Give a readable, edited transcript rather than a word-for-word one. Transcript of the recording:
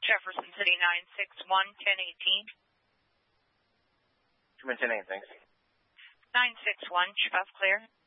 Jefferson City 961-1018. Come in 10-8, thanks. 961, Chubb clear.